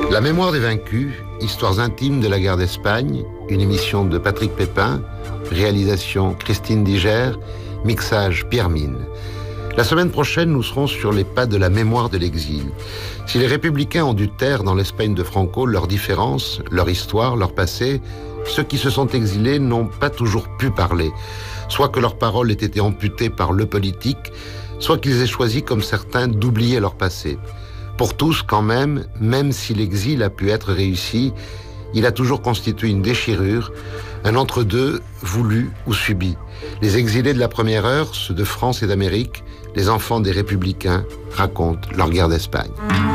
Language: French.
La mémoire des vaincus, histoires intimes de la guerre d'Espagne, une émission de Patrick Pépin, réalisation Christine Diger, mixage Pierre Mine. La semaine prochaine, nous serons sur les pas de la mémoire de l'exil. Si les républicains ont dû taire dans l'Espagne de Franco leurs différences, leur histoire, leur passé, ceux qui se sont exilés n'ont pas toujours pu parler. Soit que leurs paroles aient été amputées par le politique, soit qu'ils aient choisi, comme certains, d'oublier leur passé. Pour tous, quand même si l'exil a pu être réussi, il a toujours constitué une déchirure, un entre-deux voulu ou subi. Les exilés de la première heure, ceux de France et d'Amérique, les enfants des républicains, racontent leur guerre d'Espagne.